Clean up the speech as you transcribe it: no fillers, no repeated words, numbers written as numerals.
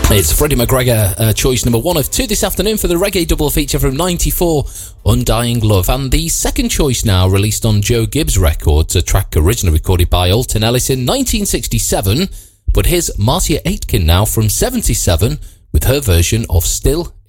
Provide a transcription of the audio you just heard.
It's Freddie McGregor, choice number 1 of 2 this afternoon for the reggae double feature from 94, Undying Love. And the second choice now, released on Joe Gibbs Records, a track originally recorded by Alton Ellis in 1967. But here's Marcia Aitken now from 77 with her version of Still